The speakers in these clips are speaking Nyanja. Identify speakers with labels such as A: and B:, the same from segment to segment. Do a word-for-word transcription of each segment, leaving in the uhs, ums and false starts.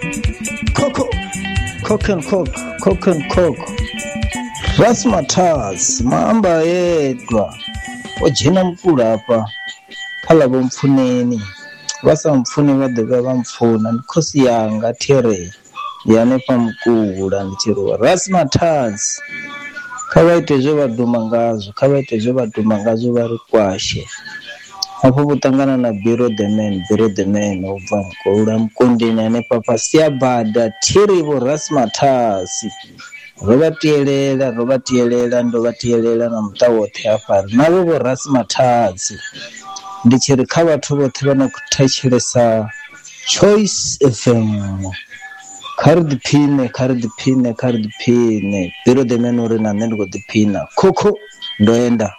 A: Coco, Coco and Coco, Coco and Coco. Rasmatas, Mamba Edwa, Ojina Mpulapa, Kalabo Mfuneni, Wasa Mfuni Wadega Mfuna, and Kosianga Tere, Yanepa Mkura and Tiru. Rasmatas, Kawaite Jova Dumangazo, Kawaite Jova Dumangazo Varuquashe. Hapo butangana na biro de men, biro de men over Kura Mkundi na Papasia Bada, Tiribo Rasmatasi. Robert Yelela, Robert Yelela, and Robert Yelela, and Mtawote hapa. Nabo Rasmatasi. Ndichirikawa tubo tibana kutachilesa Choice F M. Card pine, card pine, card pine. Biro de men uri na nengo de pina. Coco, doenda.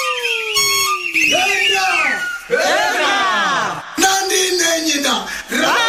B: Nandi nenyina